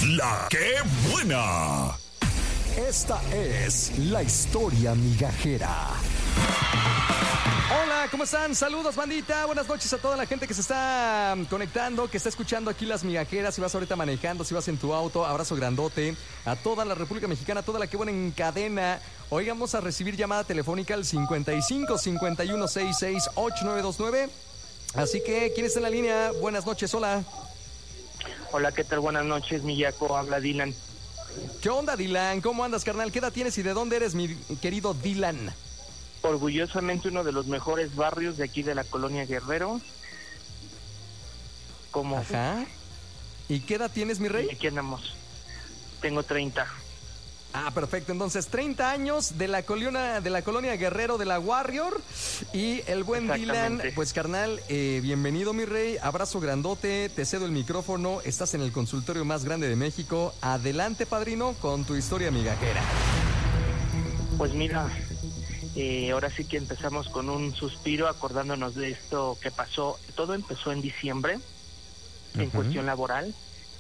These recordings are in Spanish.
La que buena. Esta es la historia migajera. Hola, ¿cómo están? Saludos, bandita. Buenas noches a toda la gente que se está conectando, que está escuchando aquí Las Migajeras. Si vas ahorita manejando, si vas en tu auto, abrazo grandote a toda la República Mexicana, a toda la que buena en cadena. Hoy vamos a recibir llamada telefónica al 55 51 66 8929. Así que, ¿quién está en la línea? Buenas noches, hola. Hola, ¿qué tal? Buenas noches, Millaco. Habla Dylan. ¿Qué onda, Dylan? ¿Cómo andas, carnal? ¿Qué edad tienes y de dónde eres, mi querido Dylan? Orgullosamente uno de los mejores barrios de aquí de la colonia Guerrero. ¿Cómo? Ajá. ¿Y qué edad tienes, mi rey? Aquí andamos. Tengo 30. Ah, perfecto. Entonces, 30 años de la colonia Guerrero de la Warrior. Y el buen Dylan, pues carnal, bienvenido, mi rey. Abrazo grandote, te cedo el micrófono. Estás en el consultorio más grande de México. Adelante, padrino, con tu historia migajera. Pues mira, ahora sí que empezamos con un suspiro acordándonos de esto que pasó. Todo empezó en diciembre, en cuestión laboral.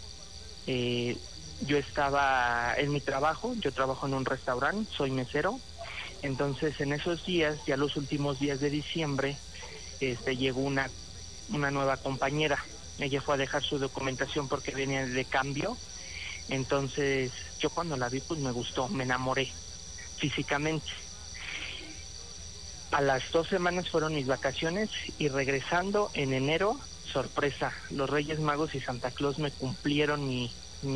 Yo estaba en mi trabajo, yo trabajo en un restaurante, soy mesero. Entonces en esos días, ya los últimos días de diciembre, llegó una nueva compañera. Ella fue a dejar su documentación porque venía de cambio. Entonces yo cuando la vi pues me gustó, me enamoré físicamente. A las 2 semanas fueron mis vacaciones y regresando en enero, sorpresa, los Reyes Magos y Santa Claus me cumplieron mi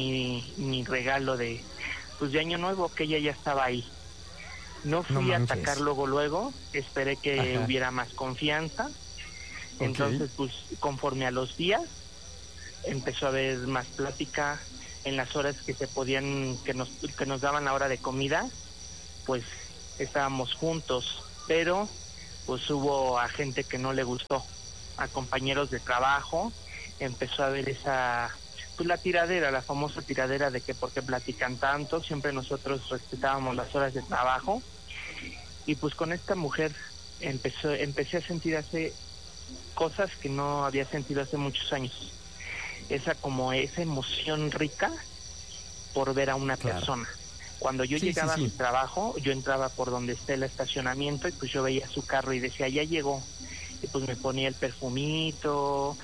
regalo de Año Nuevo, que ella ya estaba ahí. No fui a atacar luego, esperé que hubiera más confianza. Entonces, pues conforme a los días, empezó a haber más plática. En las horas que se podían, que nos daban la hora de comida, pues estábamos juntos, pero pues hubo a gente que no le gustó, a compañeros de trabajo. Empezó a haber la tiradera, la famosa tiradera de que por qué platican tanto. Siempre nosotros respetábamos las horas de trabajo, y pues con esta mujer empecé a sentir hace cosas que no había sentido hace muchos años. Esa emoción rica por ver a una persona. Cuando yo llegaba a mi trabajo, yo entraba por donde está el estacionamiento y pues yo veía su carro y decía, ya llegó. Y pues me ponía el perfumito,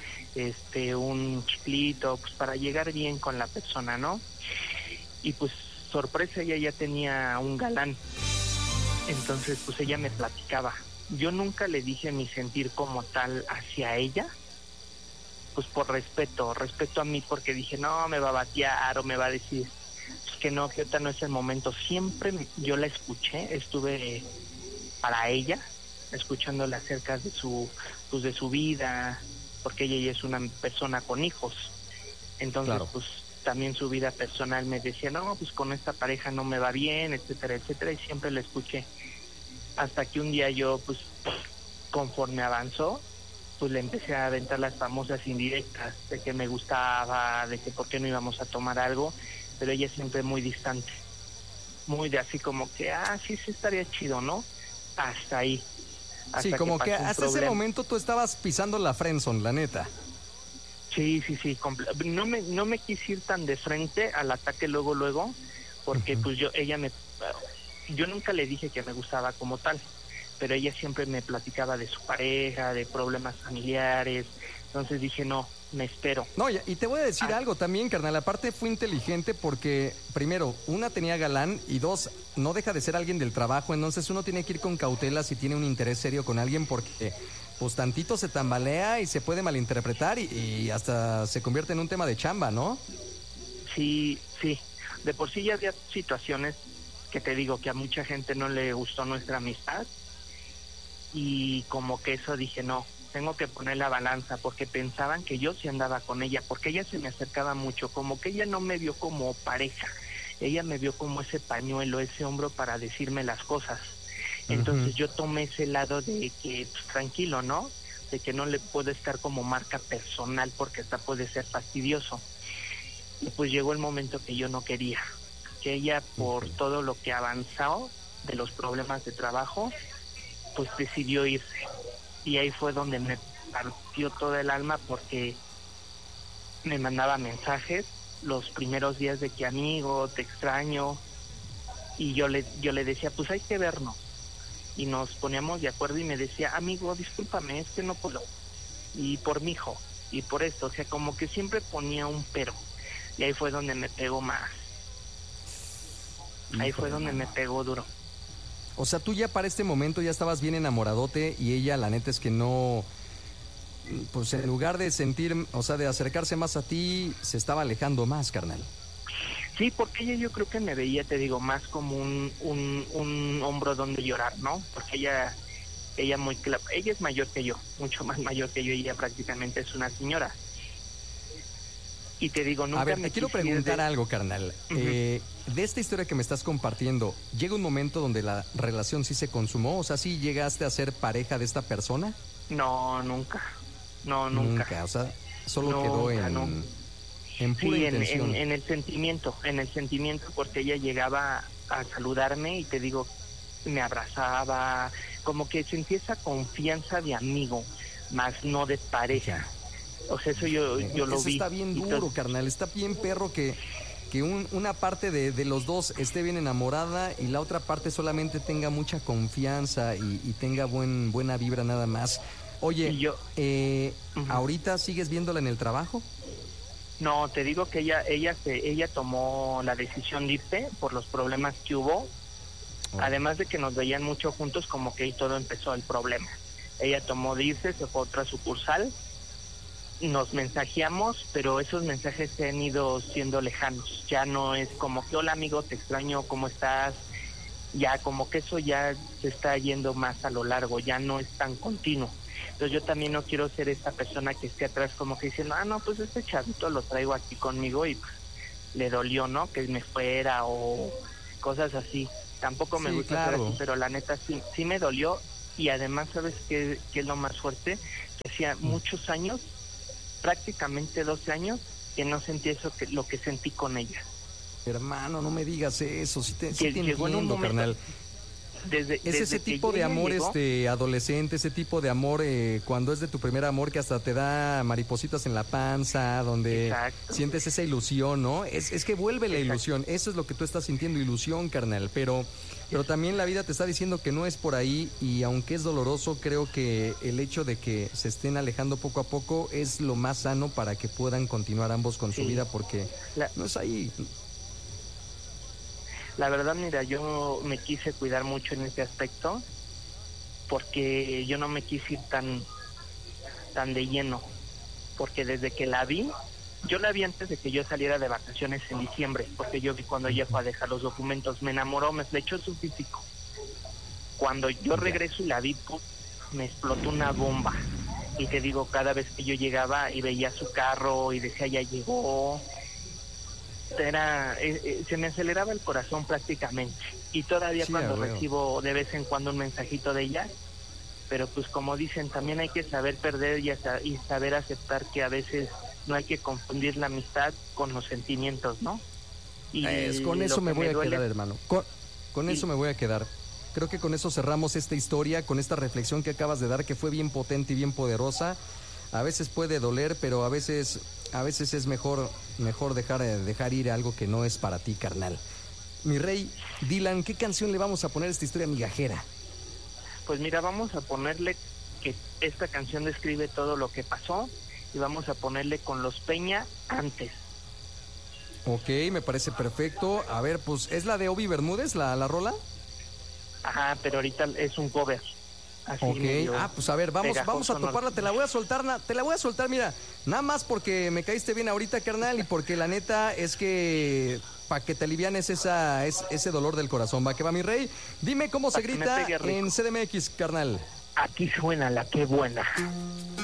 un chiclito, pues para llegar bien con la persona, ¿no? Y pues sorpresa, ella ya tenía un galán. Entonces pues ella me platicaba. Yo nunca le dije mi sentir como tal hacia ella, pues por respeto a mí, porque dije, no, me va a batear o me va a decir que no, que ahorita no es el momento. Siempre yo la escuché, estuve para ella, escuchándola acerca de su vida, porque ella ya es una persona con hijos. Entonces, pues también su vida personal me decía, no, pues con esta pareja no me va bien, etcétera, etcétera, y siempre la escuché. Hasta que un día yo, pues, conforme avanzó, pues le empecé a aventar las famosas indirectas de que me gustaba, de que por qué no íbamos a tomar algo, pero ella siempre muy distante, muy de así como que, sí estaría chido, ¿no? Hasta ahí. Sí, como que hasta ese momento tú estabas pisando la friendzone, la neta. Sí. No me quise ir tan de frente al ataque luego, porque pues yo nunca le dije que me gustaba como tal, pero ella siempre me platicaba de su pareja, de problemas familiares. Entonces dije, no, me espero. No, y te voy a decir algo también, carnal. Aparte fue inteligente porque, primero, una tenía galán y dos, no deja de ser alguien del trabajo. Entonces uno tiene que ir con cautela si tiene un interés serio con alguien, porque pues tantito se tambalea y se puede malinterpretar y hasta se convierte en un tema de chamba, ¿no? Sí. De por sí ya había situaciones que te digo que a mucha gente no le gustó nuestra amistad, y como que eso dije, no, tengo que poner la balanza, porque pensaban que yo sí andaba con ella, porque ella se me acercaba mucho, como que ella no me vio como pareja, ella me vio como ese pañuelo, ese hombro para decirme las cosas. Entonces yo tomé ese lado de que, pues, tranquilo, ¿no? De que no le puedo estar como marca personal, porque hasta puede ser fastidioso. Y pues llegó el momento que yo no quería, que ella, por todo lo que avanzó de los problemas de trabajo, pues decidió irse. Y ahí fue donde me partió todo el alma, porque me mandaba mensajes los primeros días de que amigo, te extraño, y yo le decía, pues hay que vernos, y nos poníamos de acuerdo y me decía, amigo, discúlpame, es que no puedo, y por mi hijo, y por esto, o sea, como que siempre ponía un pero, y ahí fue donde me pegó más, ahí fue donde me pegó duro. O sea, tú ya para este momento ya estabas bien enamoradote y ella, la neta es que no, pues en lugar de sentir, o sea, de acercarse más a ti, se estaba alejando más, carnal. Sí, porque ella yo creo que me veía, te digo, más como un hombro donde llorar, ¿no? Porque ella ella es mayor que yo, mucho más mayor que yo, y ella prácticamente es una señora. Y te digo, nunca. A ver, te quiero preguntar algo, carnal. Uh-huh. De esta historia que me estás compartiendo, ¿llega un momento donde la relación sí se consumó? O sea, ¿sí llegaste a ser pareja de esta persona? No, nunca. No, nunca. O sea, solo quedó en pura intención. En el sentimiento, porque ella llegaba a saludarme y te digo, me abrazaba, como que sentí esa confianza de amigo, más no de pareja. O sea, eso yo lo vi. Está bien duro, carnal, está bien perro que una parte de los dos esté bien enamorada y la otra parte solamente tenga mucha confianza y tenga buena vibra nada más. Oye, ¿ahorita sigues viéndola en el trabajo? No, te digo que ella tomó la decisión de irse por los problemas que hubo. Además de que nos veían mucho juntos, como que ahí todo empezó el problema. Ella tomó de irse, se fue a otra sucursal, nos mensajeamos, pero esos mensajes se han ido siendo lejanos. Ya no es como que, hola amigo, te extraño, ¿cómo estás? Ya como que eso ya se está yendo más a lo largo, ya no es tan continuo. Entonces yo también no quiero ser esta persona que esté atrás como que diciendo, no, pues este chavito lo traigo aquí conmigo y pues, le dolió, ¿no? Que me fuera o cosas así. Tampoco me gusta ser así, pero la neta sí me dolió. Y además, ¿sabes qué es lo más fuerte? Que hacía muchos años, prácticamente 12 años, que no sentí lo que sentí con ella. Hermano, no me digas eso, sí te llegó en un momento, carnal. Desde ese tipo de amor adolescente, ese tipo de amor cuando es de tu primer amor que hasta te da maripositas en la panza, donde Exacto. sientes esa ilusión, ¿no? Es que vuelve la ilusión, eso es lo que tú estás sintiendo, ilusión, carnal, pero también la vida te está diciendo que no es por ahí, y aunque es doloroso, creo que el hecho de que se estén alejando poco a poco es lo más sano para que puedan continuar ambos con su vida, porque no es ahí. La verdad, mira, yo me quise cuidar mucho en ese aspecto, porque yo no me quise ir tan de lleno, porque desde que la vi, yo la vi antes de que yo saliera de vacaciones en diciembre, porque yo vi cuando ella fue a dejar los documentos, me enamoró, me flechó su físico. Cuando yo regreso y la vi, me explotó una bomba. Y te digo, cada vez que yo llegaba y veía su carro y decía, ya llegó, se me aceleraba el corazón prácticamente. Y todavía cuando recibo de vez en cuando un mensajito de ella, pero pues como dicen, también hay que saber perder y saber aceptar que a veces no hay que confundir la amistad con los sentimientos, ¿no? Y con eso me voy a quedar, hermano. Con eso me voy a quedar. Creo que con eso cerramos esta historia, con esta reflexión que acabas de dar, que fue bien potente y bien poderosa. A veces puede doler, pero a veces es mejor dejar ir algo que no es para ti, carnal. Mi rey, Dylan, ¿qué canción le vamos a poner a esta historia migajera? Pues mira, vamos a ponerle que esta canción describe todo lo que pasó, y vamos a ponerle Con los Peña, Antes. Ok, me parece perfecto. A ver, pues, ¿es la de Obi Bermúdez, la rola? Ajá, pero ahorita es un cover. Así pues a ver, vamos a toparla, te la voy a soltar, mira, nada más porque me caíste bien ahorita, carnal, y porque la neta es que para que te alivianes ese dolor del corazón. Va que va, mi rey. Dime cómo se grita en CDMX, carnal. Aquí suena la que buena.